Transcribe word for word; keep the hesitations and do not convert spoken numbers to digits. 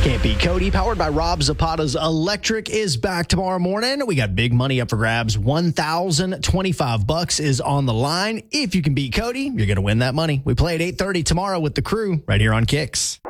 Can't Beat Cody, powered by Rob Zapata's Electric, is back tomorrow morning. We got big money up for grabs. one thousand twenty-five bucks is on the line. If you can beat Cody, you're going to win that money. We play at eight thirty tomorrow with the crew right here on Kicks.